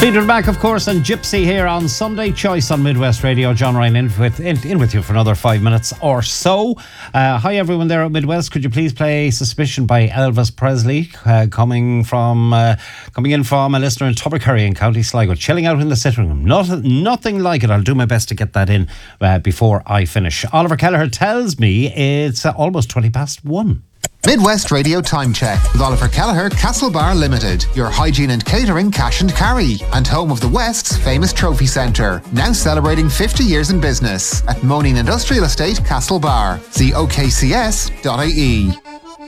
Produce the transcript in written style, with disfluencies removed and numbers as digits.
Fleetwood Mac, of course, and Gypsy here on Sunday Choice on Midwest Radio. John Ryan in with you for another 5 minutes or so. Hi everyone there at Midwest. Could you please play Suspicion by Elvis Presley, coming in from a listener in Tubbercurry in County Sligo, chilling out in the sitting room. Nothing like it. I'll do my best to get that in before I finish. Oliver Kelleher tells me it's almost 1:20. Midwest Radio Time Check with Oliver Kelleher, Castlebar Limited, your hygiene and catering cash and carry, and home of the West's famous trophy centre, now celebrating 50 years in business at Moaning Industrial Estate, Castlebar. See okcs.ie.